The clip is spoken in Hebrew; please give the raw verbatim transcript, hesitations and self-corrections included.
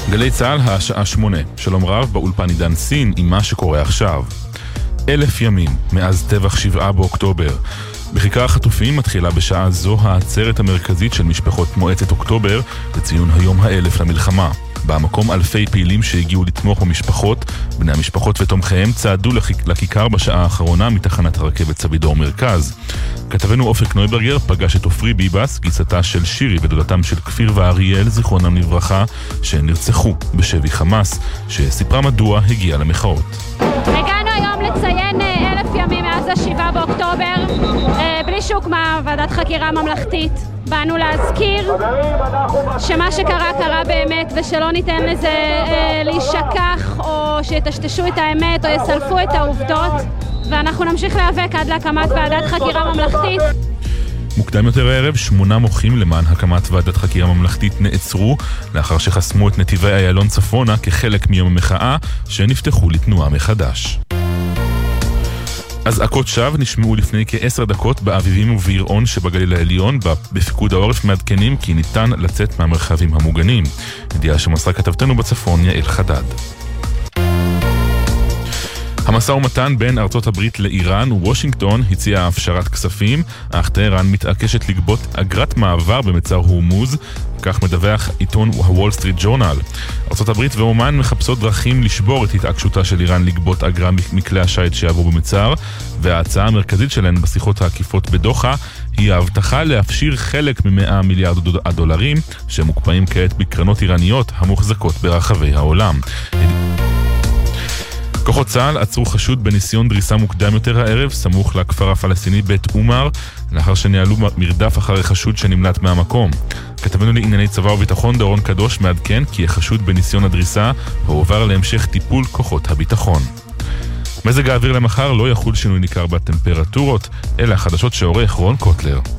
גלי צהל, השעה שמונה. שלום רב, באולפן עידן סין עם מה שקורה עכשיו. אלף ימים מאז טבח שבעה באוקטובר. בכיכר החטופים מתחילה בשעה זו העצרת המרכזית של משפחות מועצת אוקטובר לציון היום האלף למלחמה. במקום אלפי פעילים שהגיעו לתמוך במשפחות, בני המשפחות ותומכיהם צעדו לכיכר בשעה האחרונה מתחנת הרכבת סבידור מרכז. כתבנו אופק נויברגר פגש את אופרי ביבס, גיסתה של שירי ודודתם של כפיר ואריאל, זיכרונם לברכה, שנרצחו בשבי חמאס, שסיפרה מדוע הגיעה למחאות. הגענו היום לציין אלף ימים מאז השבעה באוקטובר, בלי שהוקמה ועדת חקירה ממלכתית. באנו להזכיר שמה שקרה קרה באמת, ושלא ניתן לזה אה, להישכח או שיטשטשו את האמת או יסלפו את העובדות, ואנחנו נמשיך להיאבק עד להקמת ועדת חקירה ממלכתית. מוקדם יותר הערב, שמונה מוחים למען הקמת ועדת חקירה ממלכתית נעצרו לאחר שחסמו את נתיבי איילון צפונה כחלק מיום המחאה שנפתחו לתנועה מחדש. אזעקות שווא נשמעו לפני כעשר דקות באביבים ובירעון שבגליל העליון. בפיקוד העורף מעדכנים כי ניתן לצאת מהמרחבים המוגנים. ידיעה שמסרה כתבתנו בצפון יעל חדד. המשא ומתן בין ארצות הברית לאיראן וושינגטון הציעה הפשרת כספים, אך טהרן מתעקשת לגבות אגרת מעבר במצר הורמוז, כך מדווח עיתון הוול סטריט ג'ורנל. ארצות הברית ואומן מחפשות דרכים לשבור את התעקשותה של איראן לגבות אגרה מכלי השיט שיעברו במצר, וההצעה המרכזית שלהן בשיחות העקיפות בדוחה היא ההבטחה להפשיר חלק מ-מאה מיליארד הדולרים שמוקפאים כעת בקרנות איראניות המוחזקות ברחבי העולם. כוחות צה"ל עצרו חשוד בניסיון דריסה מוקדם יותר הערב, סמוך לכפר הפלסטיני בית עומר, לאחר שניהלו מרדף אחרי חשוד שנמלט מהמקום. כתבנו לענייני צבא וביטחון דורון קדוש מעדכן כי החשוד בניסיון הדריסה הועבר להמשך טיפול כוחות הביטחון. מזג האוויר למחר לא יחול שינוי ניכר בטמפרטורות, אלא החדשות שעורך רון קוטלר.